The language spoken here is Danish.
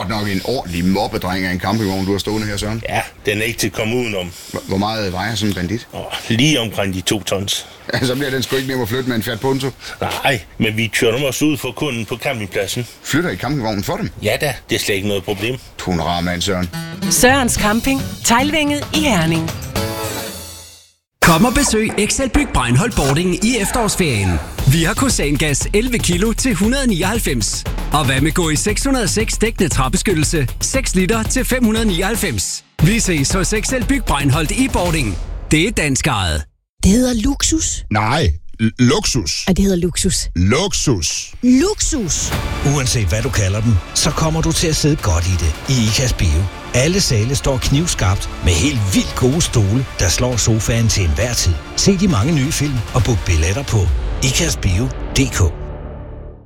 godt nok en ordentlig mobbedreng af en campingvogn, du har stående her, Søren. Ja, den er ikke til at komme udenom. Hvor meget vejer sådan en bandit? Lige omkring de 2 tons. Ja, så bliver den sgu ikke nem at flytte med en Fiat Punto. Nej, men vi kører dem også ud for kunden på campingpladsen. Flytter I campingvognen for dem? Ja da, det er slet ikke noget problem. Du er en rar mand, Søren. Sørens Camping, Teglvænget i Herning. Kom og besøg Excel Byg Breinholt Boarding i efterårsferien. Vi har kosangas 11 kilo til 199. Og hvad med gå i 606 dækkende træbeskyttelse 6 liter til 599. Vi ses hos Excel Byg Breinholt i Boarding. Det er danskejet. Det hedder luksus. Nej, luksus. Og det hedder luksus. Luksus. Luksus. Uanset hvad du kalder den, så kommer du til at sidde godt i det i IKAS Bio. Alle sale står knivskarpt med helt vildt gode stole, der slår sofaen til enhver tid. Se de mange nye film og book billetter på ikasbio.dk.